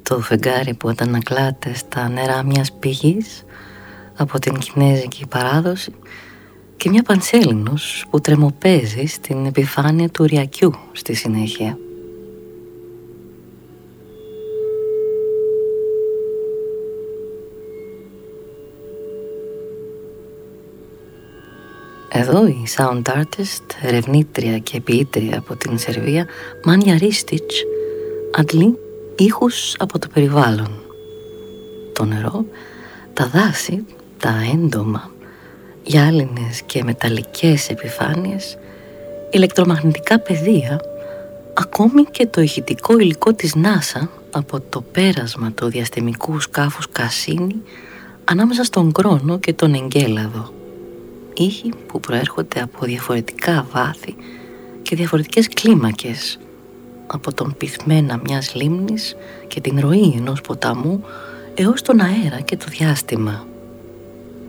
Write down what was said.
Το φεγγάρι που αντανακλάται στα νερά μιας πηγής από την κινέζικη παράδοση και μια πανσέλινος που τρεμοπαίζει στην επιφάνεια του ριακιού στη συνέχεια. Εδώ η sound artist, ερευνήτρια και ποιήτρια από την Σερβία, Μάνια Ρίστιτς, αντλεί ήχους από το περιβάλλον. Το νερό, τα δάση, τα έντομα, γυάλινες και μεταλλικές επιφάνειες, ηλεκτρομαγνητικά πεδία, ακόμη και το ηχητικό υλικό της NASA από το πέρασμα του διαστημικού σκάφους Κασίνη ανάμεσα στον Κρόνο και τον Εγκέλαδο. Ήχοι που προέρχονται από διαφορετικά βάθη και διαφορετικές κλίμακες, από τον πυθμένα μιας λίμνης και την ροή ενός ποταμού έως τον αέρα και το διάστημα.